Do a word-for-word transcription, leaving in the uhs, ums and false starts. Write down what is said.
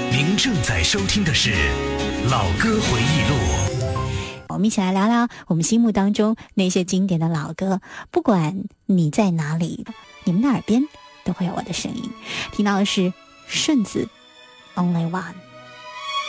您正在收听的是老歌回忆录。 我们一起来聊聊我们心目当中那些经典的老歌，不管你在哪里，你们的耳边都会有我的声音。听到的是顺子 Only One。